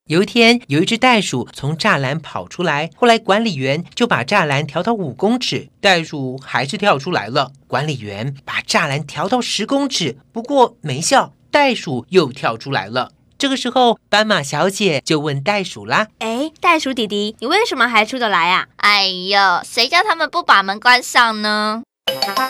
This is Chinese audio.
有一天，有一只袋鼠从栅栏跑出来，后来管理员就把栅栏调到5公尺，袋鼠还是跳出来了。管理员把栅栏调到10公尺，不过没效，袋鼠又跳出来了。这个时候，斑马小姐就问袋鼠啦：“ 袋鼠弟弟，你为什么还出得来啊？” 哎呦，谁叫他们不把门关上呢？